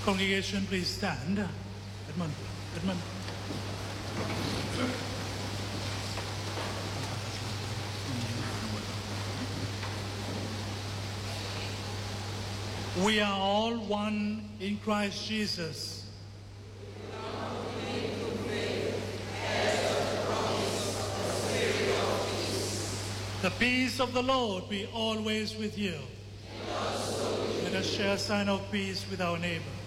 Congregation, please stand. Edmund. We are all one in Christ Jesus. The peace of the Lord be always with you. Let us share a sign of peace with our neighbor.